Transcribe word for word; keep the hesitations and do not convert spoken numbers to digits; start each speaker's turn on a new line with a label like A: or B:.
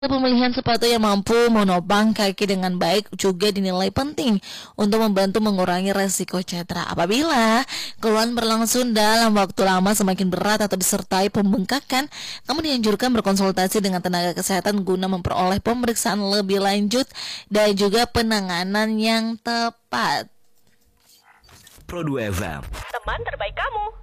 A: Pemilihan sepatu yang mampu menopang kaki dengan baik juga dinilai penting untuk membantu mengurangi resiko cedera. Apabila keluhan berlangsung dalam waktu lama semakin berat atau disertai pembengkakan, namun dianjurkan berkonsultasi dengan tenaga kesehatan guna memperoleh pemeriksaan lebih lanjut dan juga penanganan yang tepat.
B: Pro dua F M,
C: teman terbaik kamu.